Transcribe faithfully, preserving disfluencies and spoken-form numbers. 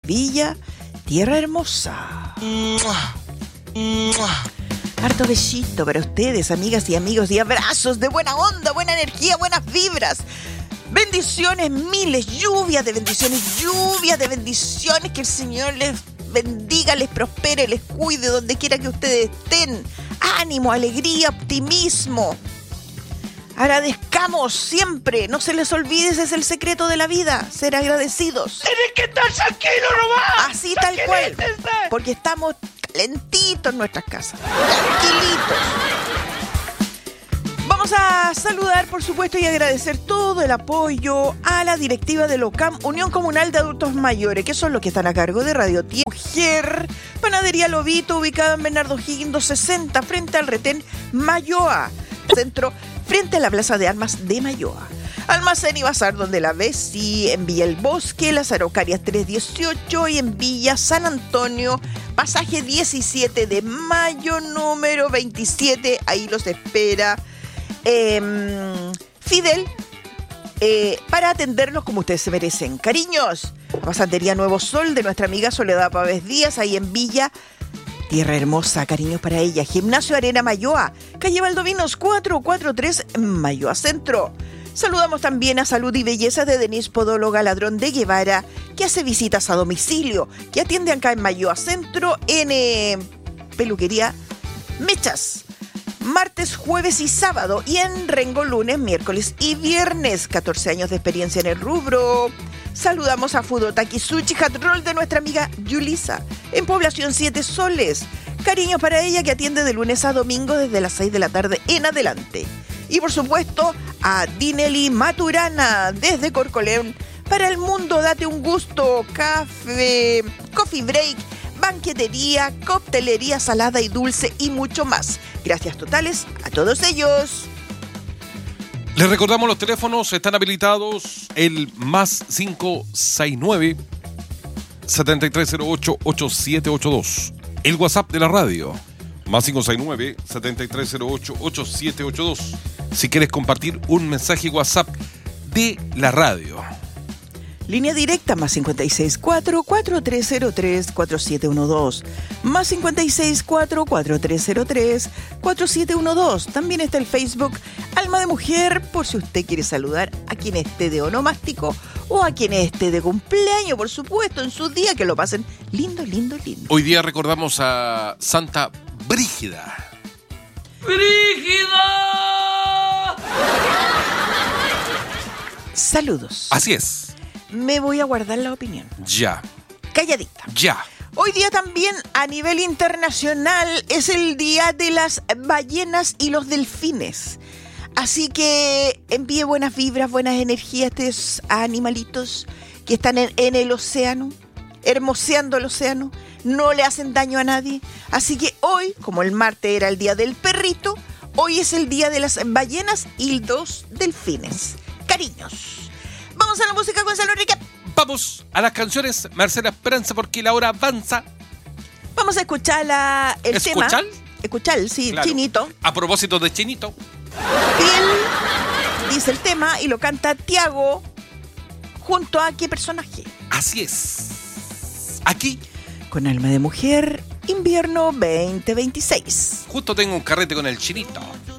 Villa, tierra hermosa. Harto besito para ustedes, amigas y amigos, y abrazos de buena onda, buena energía, buenas vibras. Bendiciones miles, lluvias de bendiciones, lluvias de bendiciones. Que el Señor les bendiga, les prospere, les cuide donde quiera que ustedes estén. Ánimo, alegría, optimismo. Agradezcamos siempre, no se les olvide, ese es el secreto de la vida, ser agradecidos. Tienes que estar tranquilo nomás. Así tal cual, porque estamos calentitos en nuestras casas, tranquilitos. Vamos a saludar, por supuesto, y agradecer todo el apoyo a la directiva de LOCAM, Unión Comunal de Adultos Mayores, que son los que están a cargo de Radio Tierra Mujer, Panadería Lobito, ubicada en Bernardo Higgins doscientos sesenta, frente al retén Mayoa, centro, frente a la Plaza de Armas de Mayoa. Almacén y Bazar donde la ves, sí, en Villa El Bosque, Las Araucarias trescientos dieciocho, y en Villa San Antonio, pasaje diecisiete de mayo, número veintisiete, ahí los espera eh, Fidel, eh, para atenderlos como ustedes se merecen. Cariños, pasantería Nuevo Sol de nuestra amiga Soledad Pávez Díaz, ahí en Villa Tierra Hermosa, cariños para ella. Gimnasio Arena Mayoa, calle Valdovinos cuatrocientos cuarenta y tres, Mayoa Centro. Saludamos también a Salud y Belleza de Denise Podóloga Ladrón de Guevara, que hace visitas a domicilio, que atiende acá en Mayoa Centro, en eh, Peluquería Mechas, martes, jueves y sábado, y en Rengo lunes, miércoles y viernes. catorce años de experiencia en el rubro. Saludamos a Fudotaki Sushi Hot Roll de nuestra amiga Yulisa, en Población Siete Soles. Cariño para ella, que atiende de lunes a domingo desde las seis de la tarde en adelante. Y por supuesto a Dinelli Maturana desde Corcoleón. Para el mundo, date un gusto. Café, coffee break, banquetería, coctelería salada y dulce y mucho más. Gracias totales a todos ellos. Les recordamos, los teléfonos están habilitados, el más cinco seis nueve, siete tres cero ocho, ocho siete ocho dos. El WhatsApp de la radio, más cinco seis nueve, siete tres cero ocho, ocho siete ocho dos. Si quieres compartir un mensaje WhatsApp de la radio. Línea directa más cinco seis cuatro, cuatro tres cero tres, cuatro siete uno dos. Más cinco seis cuatro, cuatro tres cero tres, cuatro siete uno dos. También está el Facebook Alma de Mujer, por si usted quiere saludar a quien esté de onomástico o a quien esté de cumpleaños, por supuesto, en su día, que lo pasen lindo, lindo, lindo. Hoy día recordamos a Santa Brígida. ¡Brígida! Saludos. Así es. Me voy a guardar la opinión. Ya. Calladita. Ya. Hoy día también a nivel internacional es el día de las ballenas y los delfines. Así que envíe buenas vibras, buenas energías a estos animalitos que están en, en el océano, hermoseando el océano, no le hacen daño a nadie. Así que hoy, como el martes era el día del perrito, hoy es el día de las ballenas y los delfines. Cariños. Vamos a la música, Gonzalo Enrique. Vamos a las canciones, Marcela Esperanza, porque la hora avanza. Vamos a escuchar la, el ¿Escuchar? tema. Escuchar, sí, Claro. Chinito. A propósito de Chinito. Él dice el tema y lo canta Tiago junto a qué personaje. Así es. Aquí, Con Alma de Mujer, invierno veinte veintiséis. justo tengo un carrete con el Chinito.